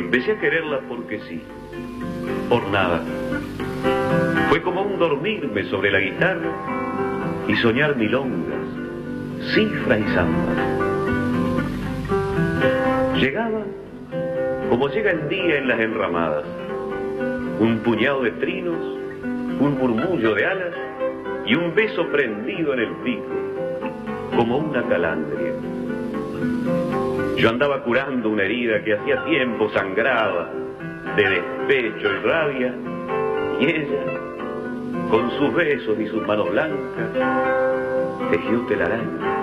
Empecé a quererla porque sí, por nada. Fue como un dormirme sobre la guitarra y soñar milongas, cifra y samba. Llegaba como llega el día en las enramadas, un puñado de trinos, un murmullo de alas y un beso prendido en el pico, como una calandria. Yo andaba curando una herida que hacía tiempo sangraba de despecho y rabia, y ella, con sus besos y sus manos blancas, tejió telaraña